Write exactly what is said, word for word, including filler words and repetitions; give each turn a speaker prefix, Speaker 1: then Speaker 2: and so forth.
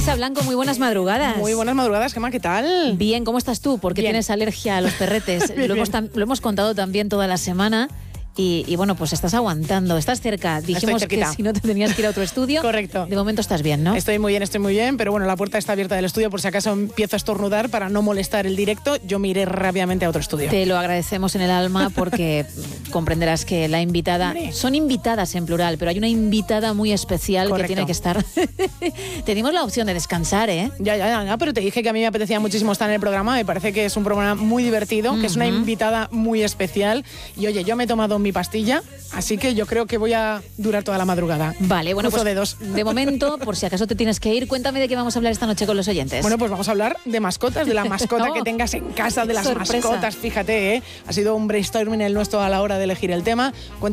Speaker 1: Isa Blanco, muy buenas madrugadas.
Speaker 2: Muy buenas madrugadas, Gemma, ¿qué tal?
Speaker 1: Bien, ¿cómo estás tú? Porque
Speaker 2: Bien.
Speaker 1: tienes alergia a los perretes.
Speaker 2: Bien,
Speaker 1: lo, hemos
Speaker 2: bien.
Speaker 1: tam- lo hemos contado también toda la semana. Y, y bueno, pues estás aguantando, estás cerca. Dijimos que
Speaker 2: cerquita.
Speaker 1: si no te tenías que ir a otro estudio.
Speaker 2: Correcto.
Speaker 1: De momento estás bien, ¿no?
Speaker 2: Estoy muy bien, estoy muy bien, pero bueno, la puerta está abierta del estudio por si acaso empiezo a estornudar para no molestar el directo. Yo me iré rápidamente a otro estudio.
Speaker 1: Te lo agradecemos en el alma porque comprenderás que la invitada...
Speaker 2: Hombre.
Speaker 1: Son invitadas en plural, pero hay una invitada muy especial
Speaker 2: Correcto.
Speaker 1: que tiene que estar... Te dimos la opción de descansar, ¿eh?
Speaker 2: Ya, ya, ya, ya, pero te dije que a mí me apetecía muchísimo estar en el programa. Me parece que es un programa muy divertido, que es una
Speaker 1: Ujú.
Speaker 2: invitada muy especial. Y oye, yo me he tomado mi pastilla, así que yo creo que voy a durar toda la madrugada.
Speaker 1: Vale, bueno,
Speaker 2: Cruzo
Speaker 1: pues
Speaker 2: dedos.
Speaker 1: de momento, por si acaso te tienes que ir, cuéntame de qué vamos a hablar esta noche con los oyentes.
Speaker 2: Bueno, pues vamos a hablar de mascotas, de la mascota
Speaker 1: No.
Speaker 2: que tengas en casa, de las
Speaker 1: Sorpresa.
Speaker 2: mascotas. Fíjate, ¿eh? Ha sido un brainstorming el nuestro a la hora de elegir el tema. Cuéntame